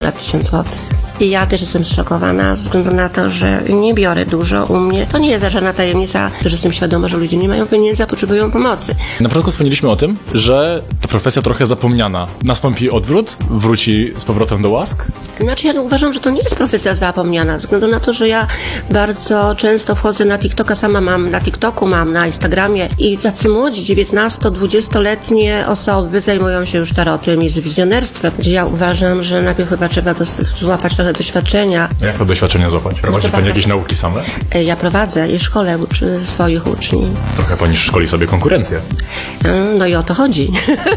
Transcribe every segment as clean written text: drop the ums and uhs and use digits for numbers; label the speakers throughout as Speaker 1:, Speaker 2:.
Speaker 1: przykład 1000 zł. I ja też jestem zszokowana ze względu na to, że nie biorę dużo u mnie. To nie jest żadna tajemnica, że jestem świadoma, że ludzie nie mają pieniędzy, a potrzebują pomocy.
Speaker 2: Na początku wspomnieliśmy o tym, że ta profesja trochę zapomniana. Nastąpi odwrót, wróci z powrotem do łask?
Speaker 1: Znaczy ja uważam, że to nie jest profesja zapomniana, ze względu na to, że ja bardzo często wchodzę na TikToka, sama mam na TikToku, mam na Instagramie i tacy młodzi, 19-20-letnie osoby zajmują się już tarotem i z wizjonerstwem, gdzie ja uważam, że najpierw chyba trzeba złapać trochę doświadczenia.
Speaker 2: Jak to doświadczenie złapać? Prowadzi pani jakieś nauki same?
Speaker 1: Ja prowadzę i szkolę swoich uczniów.
Speaker 2: Trochę pani szkoli sobie konkurencję.
Speaker 1: No i o to chodzi.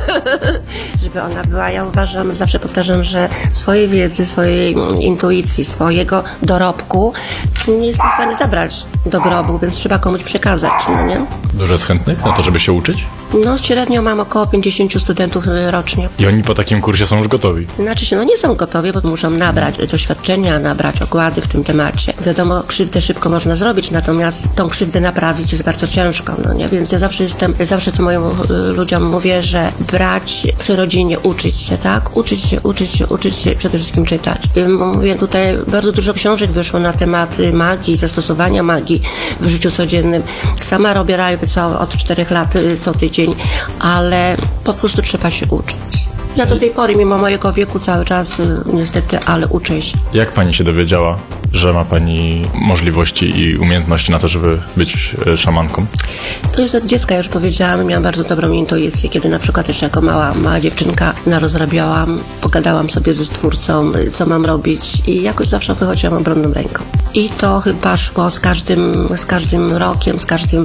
Speaker 1: Żeby ona była, ja uważam, zawsze powtarzam, że swojej wiedzy, swojej intuicji, swojego dorobku nie jestem w stanie zabrać do grobu, więc trzeba komuś przekazać, no nie?
Speaker 2: Dużo jest chętnych na to, żeby się uczyć?
Speaker 1: No średnio mam około 50 studentów rocznie.
Speaker 2: I oni po takim kursie są już gotowi?
Speaker 1: Znaczy się, no nie są gotowi, bo muszą nabrać doświadczenia, nabrać ogłady w tym temacie. Wiadomo, krzywdę szybko można zrobić, natomiast tą krzywdę naprawić jest bardzo ciężko, no nie? Więc ja zawsze to moim ludziom mówię, że brać przy rodzinie, uczyć się, tak? Uczyć się, przede wszystkim czytać. Mówię, tutaj bardzo dużo książek wyszło na temat magii, zastosowania magii w życiu codziennym. Sama robię rajby od 4 lat co tydzień, ale po prostu trzeba się uczyć. Ja do tej pory, mimo mojego wieku, cały czas niestety, ale uczę się.
Speaker 2: Jak pani się dowiedziała, że ma pani możliwości i umiejętności na to, żeby być szamanką?
Speaker 1: To jest od dziecka, już powiedziałam, miałam bardzo dobrą intuicję, kiedy na przykład jeszcze jako mała dziewczynka narozrabiałam, pogadałam sobie ze Stwórcą, co mam robić i jakoś zawsze wychodziłam obronną ręką. I to chyba szło z każdym rokiem,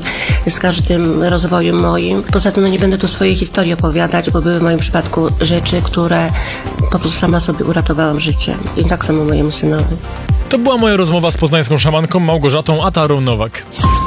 Speaker 1: z każdym rozwojem moim. Poza tym nie będę tu swojej historii opowiadać, bo były w moim przypadku rzeczy, które po prostu sama sobie uratowałam życie. I tak samo mojemu synowi.
Speaker 3: To była moja rozmowa z poznańską szamanką Małgorzatą Atarą-Nowak.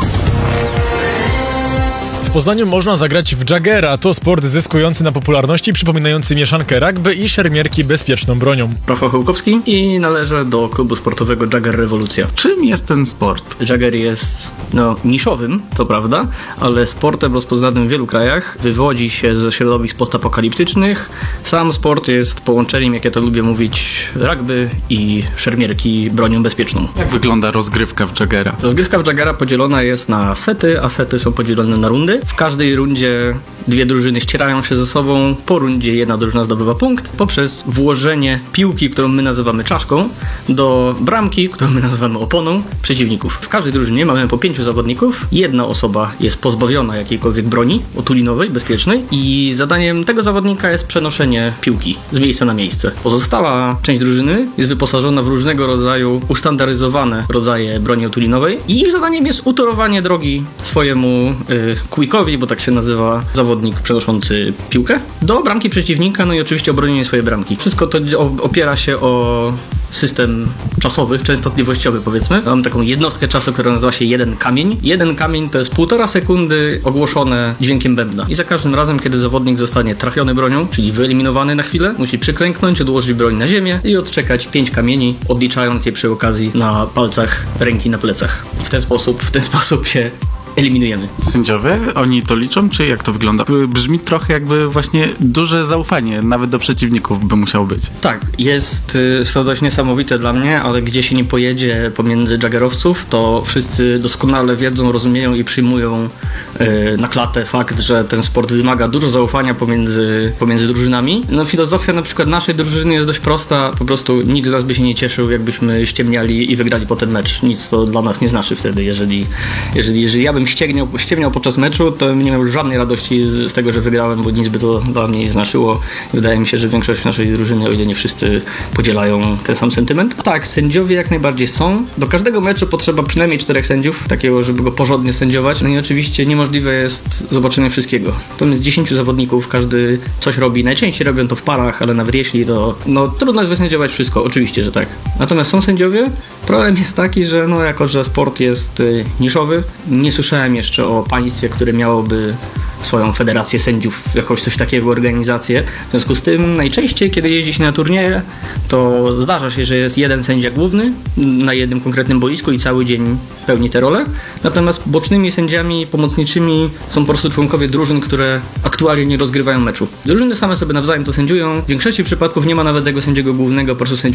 Speaker 3: W Poznaniu można zagrać w Jaggera. To sport zyskujący na popularności, przypominający mieszankę rugby i szermierki bezpieczną bronią.
Speaker 4: Rafał Chełkowski i należę do klubu sportowego Jagger Rewolucja.
Speaker 5: Czym jest ten sport?
Speaker 4: Jagger jest niszowym, to prawda, ale sportem rozpoznanym w wielu krajach. Wywodzi się ze środowisk postapokaliptycznych. Sam sport jest połączeniem, jak ja to lubię mówić, rugby i szermierki bronią bezpieczną.
Speaker 5: Jak wygląda rozgrywka w Jaggera?
Speaker 4: Rozgrywka w Jaggera podzielona jest na sety, a sety są podzielone na rundy. W każdej rundzie 2 drużyny ścierają się ze sobą. Po rundzie jedna drużyna zdobywa punkt poprzez włożenie piłki, którą my nazywamy czaszką, do bramki, którą my nazywamy oponą przeciwników. W każdej drużynie mamy po 5 zawodników. Jedna osoba jest pozbawiona jakiejkolwiek broni otulinowej, bezpiecznej i zadaniem tego zawodnika jest przenoszenie piłki z miejsca na miejsce. Pozostała część drużyny jest wyposażona w różnego rodzaju ustandaryzowane rodzaje broni otulinowej i ich zadaniem jest utorowanie drogi swojemu quickowi, bo tak się nazywa zawodnik przenoszący piłkę, do bramki przeciwnika, no i oczywiście obronienie swojej bramki. Wszystko to opiera się o system czasowy, częstotliwościowy powiedzmy. Mam taką jednostkę czasu, która nazywa się 1 kamień. 1 kamień to jest 1,5 sekundy ogłoszone dźwiękiem bębna. I za każdym razem, kiedy zawodnik zostanie trafiony bronią, czyli wyeliminowany na chwilę, musi przyklęknąć, odłożyć broń na ziemię i odczekać 5 kamieni, odliczając je przy okazji na palcach ręki na plecach. I w ten sposób się eliminujemy.
Speaker 5: Sędziowie? Oni to liczą, czy jak to wygląda? Brzmi trochę jakby właśnie duże zaufanie, nawet do przeciwników by musiało być.
Speaker 4: Tak, jest to dość niesamowite dla mnie, ale gdzie się nie pojedzie pomiędzy jaggerowców, to wszyscy doskonale wiedzą, rozumieją i przyjmują na klatę fakt, że ten sport wymaga dużo zaufania pomiędzy drużynami. No filozofia na przykład naszej drużyny jest dość prosta, po prostu nikt z nas by się nie cieszył, jakbyśmy ściemniali i wygrali potem mecz. Nic to dla nas nie znaczy wtedy, jeżeli ja bym ściemniał podczas meczu, to nie miał żadnej radości z tego, że wygrałem, bo nic by to dla mnie nie znaczyło. Wydaje mi się, że większość naszej drużyny, o ile nie wszyscy, podzielają ten sam sentyment. A tak, sędziowie jak najbardziej są. Do każdego meczu potrzeba przynajmniej 4 sędziów, takiego, żeby go porządnie sędziować. No i oczywiście niemożliwe jest zobaczenie wszystkiego. To jest 10 zawodników, każdy coś robi. Najczęściej robią to w parach, ale nawet jeśli to... No trudno jest wysędziować wszystko, oczywiście, że tak. Natomiast są sędziowie. Problem jest taki, że jako że sport jest niszowy, nie słyszałem jeszcze o państwie, które miałoby swoją federację sędziów, jakoś coś takiego, organizację. W związku z tym najczęściej, kiedy jeździ się na turnieje, to zdarza się, że jest jeden sędzia główny na jednym konkretnym boisku i cały dzień pełni tę rolę. Natomiast bocznymi sędziami pomocniczymi są po prostu członkowie drużyn, które aktualnie nie rozgrywają meczu. Drużyny same sobie nawzajem to sędziują. W większości przypadków nie ma nawet tego sędziego głównego, po prostu sędziują